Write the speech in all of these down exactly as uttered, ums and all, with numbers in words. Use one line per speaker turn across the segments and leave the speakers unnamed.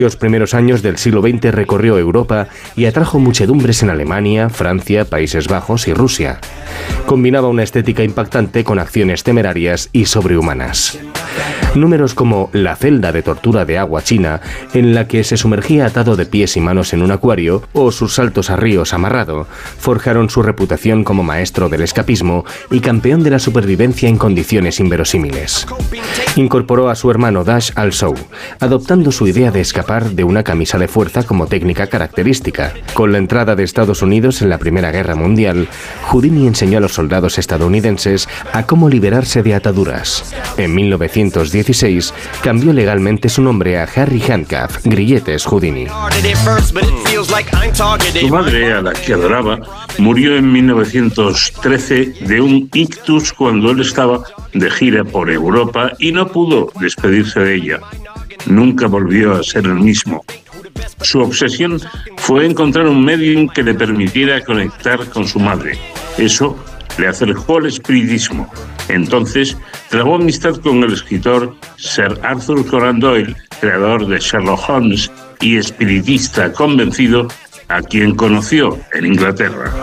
Los primeros años del siglo veinte recorrió Europa y atrajo muchedumbres en Alemania, Francia, Países Bajos y Rusia. Combinaba una estética impactante con acciones temerarias y sobrehumanas. Números como La celda de tortura de agua china, en la que se sumergía atado de pies y manos en un acuario, o sus saltos a ríos amarrado, forjaron su reputación como maestro del escapismo y campeón de la supervivencia en condiciones inverosímiles. Incorporó a su hermano Dash al show, adoptando su idea de escapar de una camisa de fuerza como técnica característica. Con la entrada de Estados Unidos en la Primera Guerra Mundial, Houdini enseñó a los soldados estadounidenses a cómo liberarse de ataduras. En mil novecientos dieciséis cambió legalmente su nombre a Harry Handcuff Grilletes Houdini.
Su madre, a la que adoraba, murió en mil novecientos trece de un ictus cuando él estaba de gira por Europa y no pudo despedirse de ella. Nunca volvió a ser el mismo. Su obsesión fue encontrar un medium que le permitiera conectar con su madre. Eso le acercó al espiritismo. Entonces, trabó amistad con el escritor Sir Arthur Conan Doyle, creador de Sherlock Holmes y espiritista convencido, a quien conoció en Inglaterra.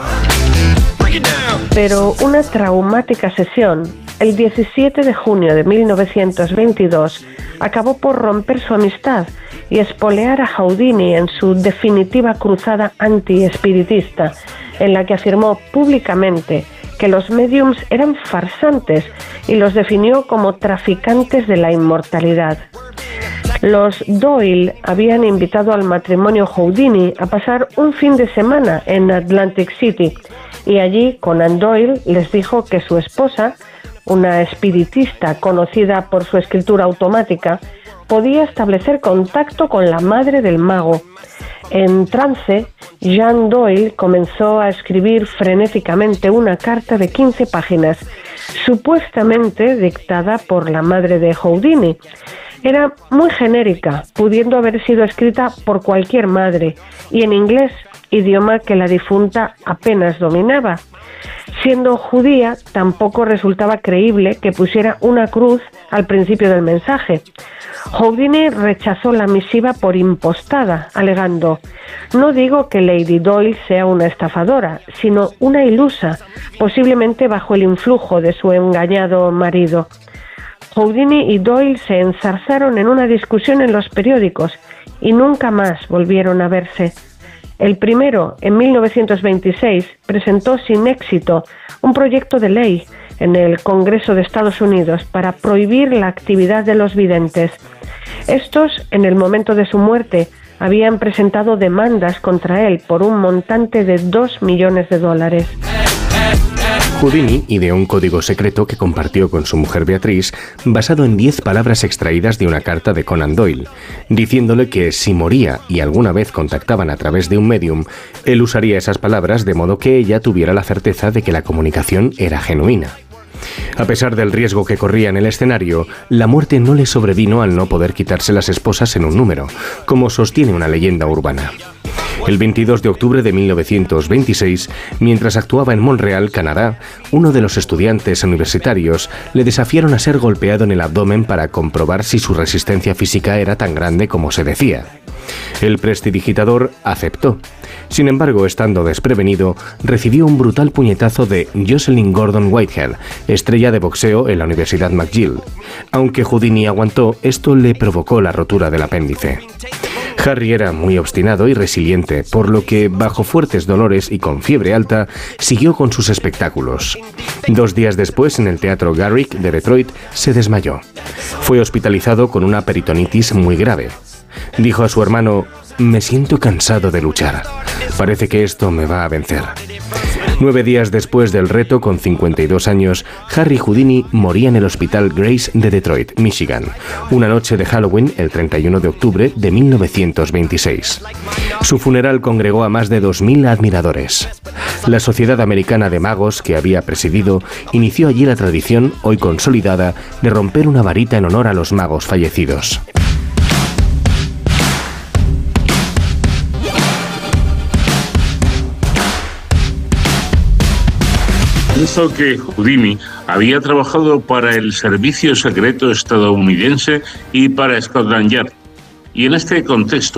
Pero una traumática sesión, el diecisiete de junio de mil novecientos veintidós, acabó por romper su amistad y espolear a Houdini en su definitiva cruzada anti-espiritista, en la que afirmó públicamente que los médiums eran farsantes y los definió como traficantes de la inmortalidad. Los Doyle habían invitado al matrimonio Houdini a pasar un fin de semana en Atlantic City y allí Conan Doyle les dijo que su esposa, una espiritista conocida por su escritura automática, podía establecer contacto con la madre del mago. En trance, Jean Doyle comenzó a escribir frenéticamente una carta de quince páginas, supuestamente dictada por la madre de Houdini. Era muy genérica, pudiendo haber sido escrita por cualquier madre, y en inglés, idioma que la difunta apenas dominaba. Siendo judía, tampoco resultaba creíble que pusiera una cruz al principio del mensaje. Houdini rechazó la misiva por impostada, alegando: no digo que Lady Doyle sea una estafadora, sino una ilusa, posiblemente bajo el influjo de su engañado marido. Houdini y Doyle se enzarzaron en una discusión en los periódicos y nunca más volvieron a verse. El primero, en mil novecientos veintiséis, presentó sin éxito un proyecto de ley en el Congreso de Estados Unidos para prohibir la actividad de los videntes. Estos, en el momento de su muerte, habían presentado demandas contra él por un montante de dos millones de dólares.
Houdini ideó un código secreto que compartió con su mujer Beatriz, basado en diez palabras extraídas de una carta de Conan Doyle, diciéndole que si moría y alguna vez contactaban a través de un medium, él usaría esas palabras de modo que ella tuviera la certeza de que la comunicación era genuina. A pesar del riesgo que corría en el escenario, la muerte no le sobrevino al no poder quitarse las esposas en un número, como sostiene una leyenda urbana. El veintidós de octubre de mil novecientos veintiséis, mientras actuaba en Montreal, Canadá, uno de los estudiantes universitarios le desafiaron a ser golpeado en el abdomen para comprobar si su resistencia física era tan grande como se decía. El prestidigitador aceptó. Sin embargo, estando desprevenido, recibió un brutal puñetazo de Jocelyn Gordon Whitehead, estrella de boxeo en la Universidad McGill. Aunque Houdini aguantó, esto le provocó la rotura del apéndice. Harry era muy obstinado y resiliente, por lo que, bajo fuertes dolores y con fiebre alta, siguió con sus espectáculos. Dos días después, en el Teatro Garrick de Detroit, se desmayó. Fue hospitalizado con una peritonitis muy grave. Dijo a su hermano: «Me siento cansado de luchar. Parece que esto me va a vencer». Nueve días después del reto, con cincuenta y dos años, Harry Houdini moría en el Hospital Grace de Detroit, Michigan, una noche de Halloween, el treinta y uno de octubre de mil novecientos veintiséis. Su funeral congregó a más de dos mil admiradores. La Sociedad Americana de Magos, que había presidido, inició allí la tradición, hoy consolidada, de romper una varita en honor a los magos fallecidos.
Hizo que Houdini había trabajado para el Servicio Secreto estadounidense y para Scotland Yard, Y en este contexto